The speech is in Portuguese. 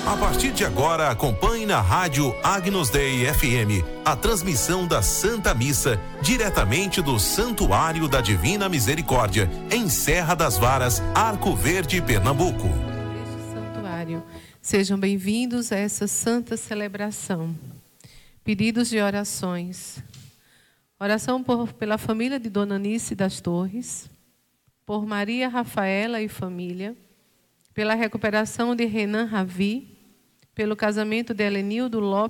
A partir de agora, acompanhe na rádio Agnus Dei FM a transmissão da Santa Missa, diretamente do Santuário da Divina Misericórdia, em Serra das Varas, Arco Verde, Pernambuco. Este santuário. Sejam bem-vindos a essa santa celebração. Pedidos de orações. Oração pela família de Dona Anice das Torres, por Maria Rafaela e família, pela recuperação de Renan Ravi, pelo casamento de Helenildo Lopes